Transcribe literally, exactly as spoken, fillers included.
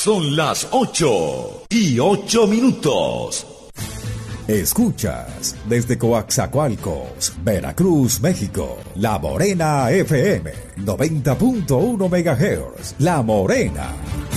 Son las ocho y ocho minutos. Escuchas desde Coaxacualcos, Veracruz, México, La Morena F M, noventa punto uno megahertz. La Morena.